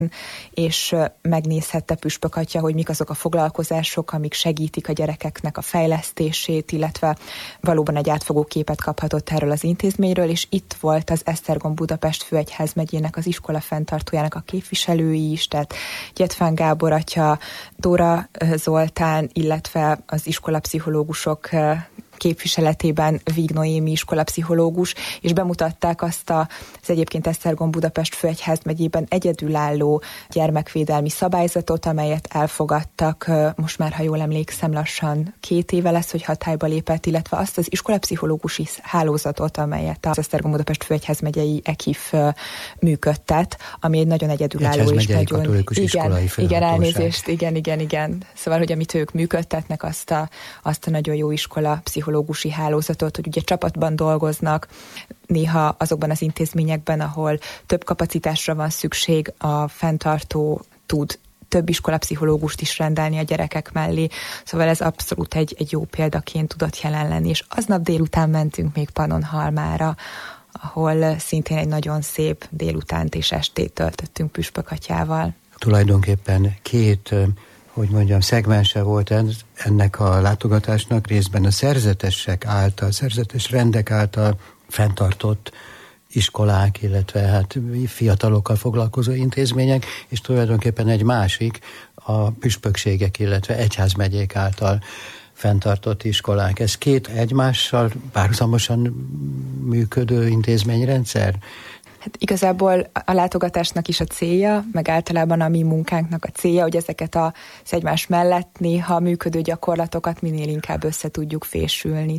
és megnézhette püspök atya, hogy mik azok a foglalkozások, amik segítik a gyerekeknek a fejlesztését, illetve valóban egy átfogó képet kaphatott erről az intézményről, és itt volt az Esztergom Budapest főegyházmegyének az iskola fenntartójának a képviselői is, tehát Gyedfán Gábor atya, Dóra Zoltán, illetve az iskolapszichológusok képviseletében Víg Noémi iskolapszichológus, és bemutatták azt az egyébként Esztergom Budapest főegyházmegyében egyedülálló gyermekvédelmi szabályzatot, amelyet elfogadtak, most már, ha jól emlékszem, lassan 2 éve lesz, hogy hatályba lépett, illetve azt az iskolapszichológusi hálózatot, amelyet az Esztergom Budapest főegyházmegyei EKIF működtet, ami egy nagyon egyedülálló és nagyon... Igen, elnézést, igen. Szóval, hogy amit ők működtetnek, azt a nagyon jó iskola pszichológusi hálózatot, hogy ugye csapatban dolgoznak, néha azokban az intézményekben, ahol több kapacitásra van szükség, a fenntartó tud több iskolapszichológust is rendelni a gyerekek mellé, szóval ez abszolút egy jó példaként tudott jelen lenni, és aznap délután mentünk még Pannonhalmára, ahol szintén egy nagyon szép délutánt és estét töltöttünk püspök atyával. Tulajdonképpen 2 szegmense volt ennek a látogatásnak, részben a szerzetesek által, szerzetes rendek által fenntartott iskolák, illetve fiatalokkal foglalkozó intézmények, és tulajdonképpen egy másik a püspökségek, illetve egyházmegyék által fenntartott iskolák. Ez 2 egymással párhuzamosan működő intézményrendszer? Hát igazából a látogatásnak is a célja, meg általában a mi munkánknak a célja, hogy ezeket az egymás mellett néha működő gyakorlatokat minél inkább össze tudjuk fésülni.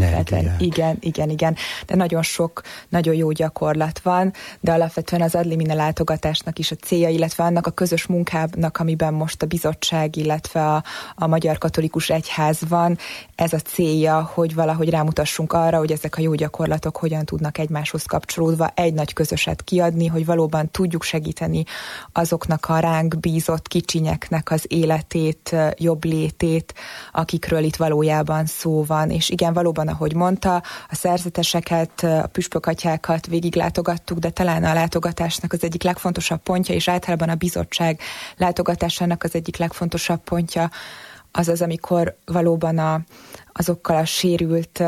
Igen. De nagyon sok, nagyon jó gyakorlat van, de alapvetően az Ad Limina látogatásnak is a célja, illetve annak a közös munkának, amiben most a bizottság, illetve a Magyar Katolikus Egyház van, ez a célja, hogy valahogy rámutassunk arra, hogy ezek a jó gyakorlatok hogyan tudnak egymáshoz kapcsolódva egy nagy közöset kiadni, hogy valóban tudjuk segíteni azoknak a ránk bízott kicsinyeknek az életét, jobb létét, akikről itt valójában szó van. És igen, valóban, ahogy mondta, a szerzeteseket, a püspökatyákat végiglátogattuk, de talán a látogatásnak az egyik legfontosabb pontja, és általában a bizottság látogatásának az egyik legfontosabb pontja az, amikor valóban azokkal a sérült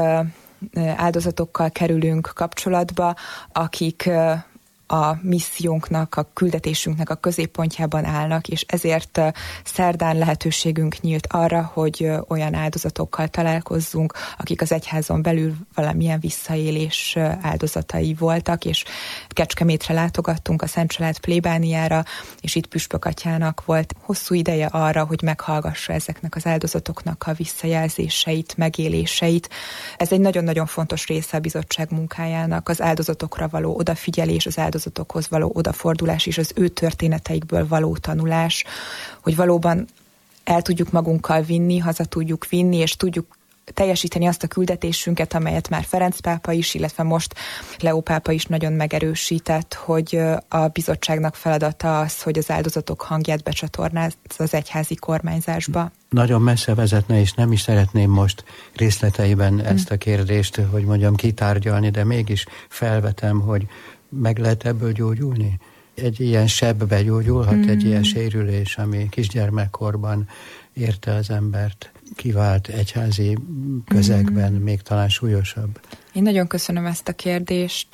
áldozatokkal kerülünk kapcsolatba, akik a missziónknak, a küldetésünknek a középpontjában állnak, és ezért szerdán lehetőségünk nyílt arra, hogy olyan áldozatokkal találkozzunk, akik az egyházon belül valamilyen visszaélés áldozatai voltak, és Kecskemétre látogattunk a Szent Család plébániára, és itt püspök atyának volt hosszú ideje arra, hogy meghallgassa ezeknek az áldozatoknak a visszajelzéseit, megéléseit. Ez egy nagyon-nagyon fontos része a bizottság munkájának, az áldozatokra való odafigyelés, az áldozatokhoz való odafordulás és az ő történeteikből való tanulás, hogy valóban el tudjuk magunkkal vinni, haza tudjuk vinni, és tudjuk teljesíteni azt a küldetésünket, amelyet már Ferenc pápa is, illetve most Leó pápa is nagyon megerősített, hogy a bizottságnak feladata az, hogy az áldozatok hangját becsatornázza az egyházi kormányzásba. Nagyon messze vezetne, és nem is szeretném most részleteiben ezt a kérdést, hogy mondjam, kitárgyalni, de mégis felvetem, hogy meg lehet ebből gyógyulni? Egy ilyen sebbe gyógyulhat egy ilyen sérülés, ami kisgyermekkorban érte az embert, kivált egyházi közegben, még talán súlyosabb. Én nagyon köszönöm ezt a kérdést.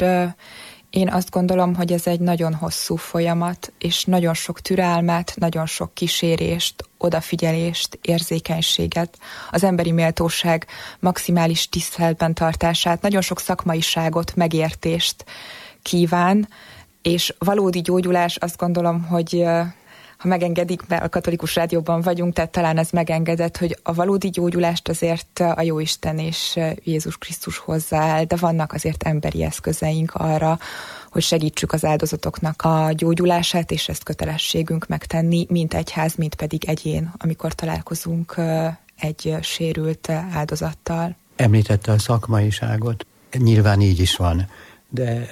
Én azt gondolom, hogy ez egy nagyon hosszú folyamat, és nagyon sok türelmet, nagyon sok kísérést, odafigyelést, érzékenységet, az emberi méltóság maximális tiszteletben tartását, nagyon sok szakmaiságot, megértést kíván, és valódi gyógyulás, azt gondolom, hogy ha megengedik, mert a Katolikus Rádióban vagyunk, tehát talán ez megengedett, hogy a valódi gyógyulást azért a Jóisten és Jézus Krisztus hozzááll, de vannak azért emberi eszközeink arra, hogy segítsük az áldozatoknak a gyógyulását, és ezt kötelességünk megtenni, mint egyház, mint pedig egyén, amikor találkozunk egy sérült áldozattal. Említette a szakmaiságot, nyilván így is van, de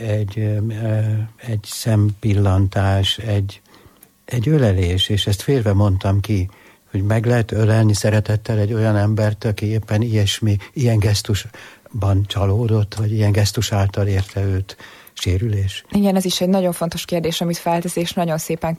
egy szempillantás, egy ölelés, és ezt félve mondtam ki, hogy meg lehet ölelni szeretettel egy olyan embert, aki éppen ilyen gesztusban csalódott, vagy ilyen gesztus által érte őt sérülés? Igen, ez is egy nagyon fontos kérdés, amit feltesz, és nagyon szépen